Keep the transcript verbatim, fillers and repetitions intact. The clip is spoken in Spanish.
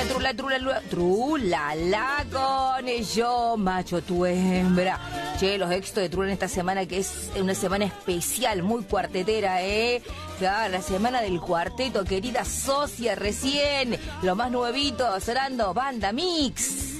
trula, trula, trula, trula, trula, la con yo, macho, tu hembra. Che, los éxitos de Trula en esta semana, que es una semana especial, muy cuartetera, ¿eh? Claro, la semana del cuarteto, querida socia, recién, lo más nuevito, sonando Banda Mix.